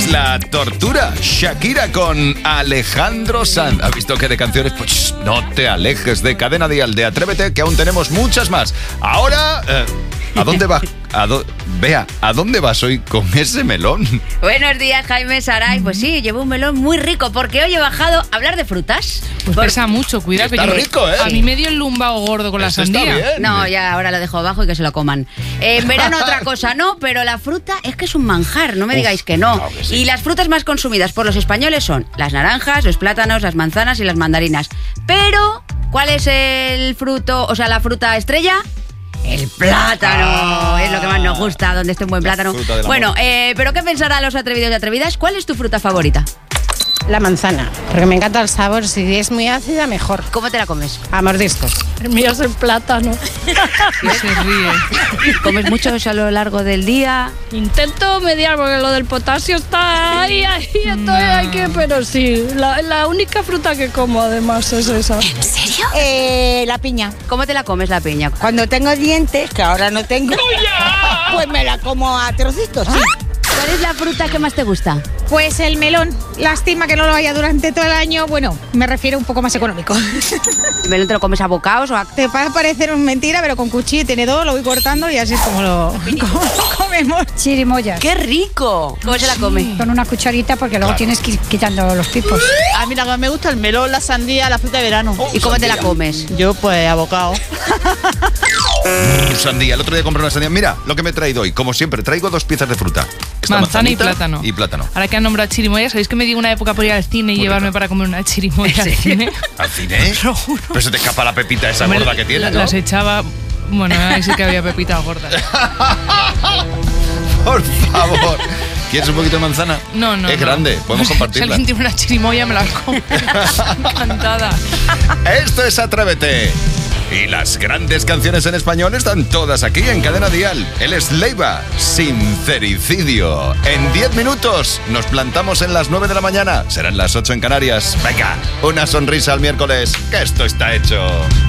es la tortura. Shakira con Alejandro Sanz. ¿Has visto que de canciones? Pues no te alejes de Cadena Dial, de Atrévete, que aún tenemos muchas más. Ahora, ¿a dónde vas? Bea, ¿a dónde vas hoy con ese melón? Buenos días, Jaime, Saray. Pues sí, llevo un melón muy rico porque hoy he bajado a hablar de frutas. Pues pesa mucho, cuidado. Está rico, ¿eh? A mí me dio el lumbago gordo con la sandía. Está bien. No, ya ahora lo dejo abajo y que se lo coman. En verano otra cosa no, pero la fruta es que es un manjar, no me digáis que no. Claro que sí. Y las frutas más consumidas por los españoles son las naranjas, los plátanos, las manzanas y las mandarinas. Pero, ¿cuál es el fruto, o sea, la fruta estrella? El plátano, es lo que más nos gusta, donde esté un buen plátano. Bueno, pero ¿qué pensarán los atrevidos y atrevidas? ¿Cuál es tu fruta favorita? La manzana, porque me encanta el sabor. Si es muy ácida, mejor. ¿Cómo te la comes? A mordiscos. El mío es el plátano. Y se ríe. ¿Comes mucho eso a lo largo del día? Intento mediar porque lo del potasio está ahí, pero sí. La única fruta que como además es esa. ¿En serio? La piña. ¿Cómo te la comes la piña? Cuando tengo dientes, que ahora no tengo, pues me la como a trocitos, sí. ¿Cuál es la fruta que más te gusta? Pues el melón. Lástima que no lo haya durante todo el año. Bueno, me refiero un poco más económico. ¿El melón te lo comes a bocados o a...? Te va a parecer mentira, pero con cuchillo y tenedor lo voy cortando y así es como lo comemos. Chirimoya. ¡Qué rico! ¿Cómo se la come? Con una cucharita porque luego tienes que ir quitando los pipos. A mí me gusta el melón, la sandía, la fruta de verano. ¿Y cómo te la comes? Yo pues abocado. Sandía. El otro día compré una sandía. Mira lo que me he traído hoy. Como siempre, traigo 2 piezas de fruta. Esta Manzana y manzanita plátano. Y plátano. Ahora que han nombrado chirimoya, ¿sabéis que me dio una época por ir al cine y llevarme para comer una chirimoya al cine? ¿Al cine? Lo juro. Pero se te escapa la pepita esa gorda que tiene, ¿no? Las echaba... Bueno, ahí sí que había pepitas gordas. Por favor. ¿Quieres un poquito de manzana? No. Es grande, podemos Si compartirla. alguien tiene una chirimoya, me la como. Encantada. Esto es Atrévete. Y las grandes canciones en español están todas aquí en Cadena Dial. Él es Leiva, Sincericidio. En 10 minutos nos plantamos en las 9 de la mañana. Serán las 8 en Canarias. Venga, una sonrisa al miércoles, que esto está hecho.